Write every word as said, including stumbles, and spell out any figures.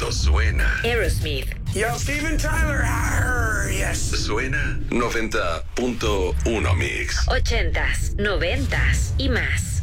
Esto suena. Aerosmith. Yo, Steven Tyler. Arr, yes. Suena noventa punto uno Mix. Ochentas, noventas y más.